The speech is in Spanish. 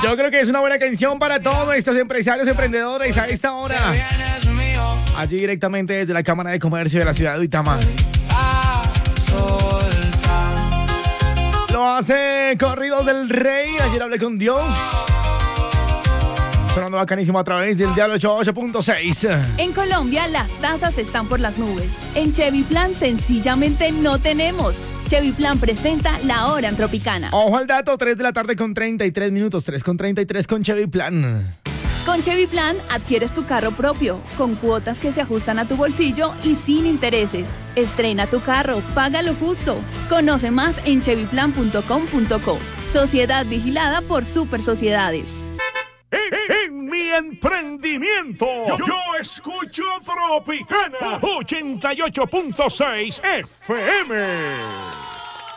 Yo creo que es una buena canción para todos estos empresarios, emprendedores a esta hora. Allí directamente desde la Cámara de Comercio de la ciudad de Uitama. Lo hace Corridos del Rey. Ayer hablé con Dios. Sonando bacanísimo a través del Dial 88.6. En Colombia las tasas están por las nubes. En Chevy Plan sencillamente no tenemos. Chevy Plan presenta La Hora en Tropicana. Ojo al dato, 3 de la tarde con 33 minutos, 3:33 con Chevy Plan. Con Chevy Plan adquieres tu carro propio, con cuotas que se ajustan a tu bolsillo y sin intereses. Estrena tu carro, paga lo justo. Conoce más en chevyplan.com.co. Sociedad vigilada por Super Sociedades. En mi emprendimiento, yo escucho Tropicana 88.6 FM.